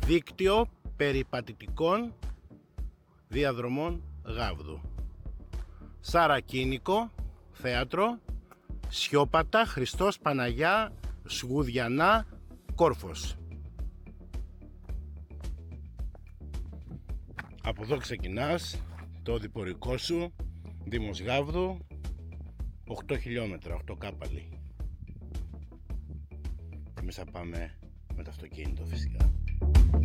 δίκτυο περιπατητικών διαδρομών Γάβδου. Σαρακίνικο, θέατρο, Σιώπατα, Χριστός, Παναγιά, Σγουδιανά, Κόρφος. Από εδώ ξεκινάς το διπορικό σου, Δήμος Γάβδου, 8 χιλιόμετρα, 8 κάπαλοι. Εμείς θα πάμε με το αυτοκίνητο φυσικά.